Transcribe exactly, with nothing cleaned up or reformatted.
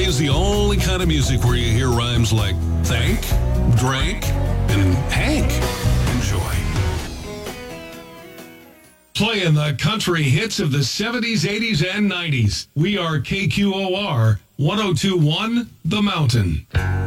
is the only kind of music where you hear rhymes like thank, drank, and Hank. Enjoy. Playing the country hits of the seventies, eighties, and nineties. We are K Q O R one oh two point one The Mountain.